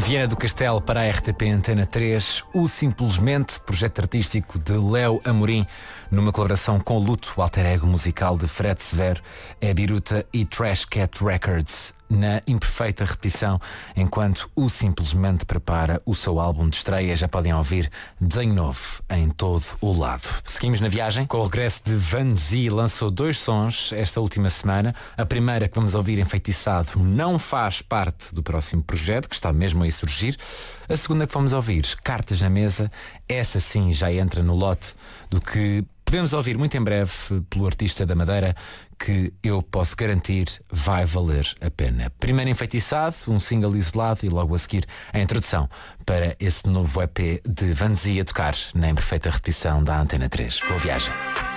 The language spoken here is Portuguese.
Viana do Castelo para a RTP Antena 3, o Simplesmente, projeto artístico de Léo Amorim, numa colaboração com o Luto, o alter ego musical de Fred Severo, é Biruta e Trash Cat Records, na imperfeita repetição, enquanto o Simplesmente prepara o seu álbum de estreia. Já podem ouvir Desenho Novo em todo o lado. Seguimos na viagem com o regresso de Vanzi. Lançou 2 sons esta última semana. A primeira que vamos ouvir, Enfeitiçado, não faz parte do próximo projeto, que está mesmo a surgir. A segunda que vamos ouvir, Cartas na Mesa, essa sim já entra no lote do que podemos ouvir muito em breve pelo artista da Madeira, que eu posso garantir vai valer a pena. Primeiro Enfeitiçado, um single isolado, e logo a seguir a introdução para esse novo EP de Vanzi a tocar na imperfeita repetição da Antena 3. Boa viagem.